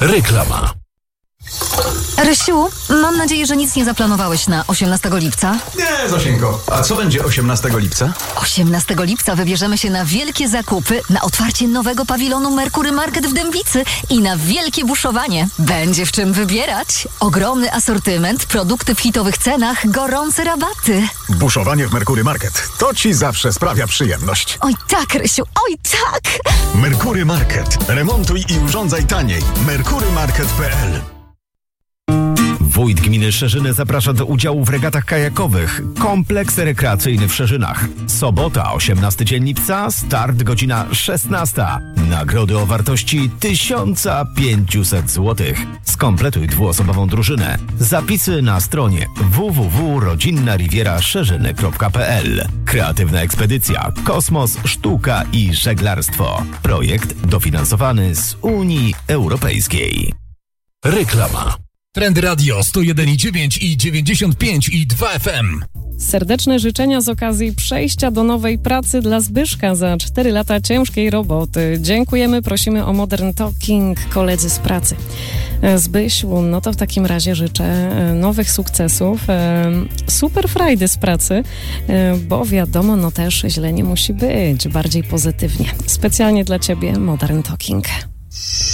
Reklama. Rysiu, mam nadzieję, że nic nie zaplanowałeś na 18 lipca. Nie, Zosieńko. A co będzie 18 lipca? 18 lipca wybierzemy się na wielkie zakupy, na otwarcie nowego pawilonu Merkury Market w Dębicy i na wielkie buszowanie. Będzie w czym wybierać. Ogromny asortyment, produkty w hitowych cenach, gorące rabaty. Buszowanie w Merkury Market. To ci zawsze sprawia przyjemność. Oj tak, Rysiu, oj tak! Merkury Market. Remontuj i urządzaj taniej. merkurymarket.pl. Wójt gminy Szerzyny zaprasza do udziału w regatach kajakowych. Kompleks rekreacyjny w Szerzynach. Sobota, 18 dzień lipca, start godzina 16. Nagrody o wartości 1500 zł. Skompletuj dwuosobową drużynę. Zapisy na stronie www.rodzinnarivieraszerzyny.pl. Kreatywna ekspedycja, kosmos, sztuka i żeglarstwo. Projekt dofinansowany z Unii Europejskiej. Reklama. Trend Radio 101,9 i 95,2 FM. Serdeczne życzenia z okazji przejścia do nowej pracy dla Zbyszka za 4 lata ciężkiej roboty. Dziękujemy, prosimy o Modern Talking, koledzy z pracy. Zbysiu, no to w takim razie życzę nowych sukcesów, super frajdy z pracy, bo wiadomo, no też źle nie musi być, bardziej pozytywnie. Specjalnie dla Ciebie Modern Talking.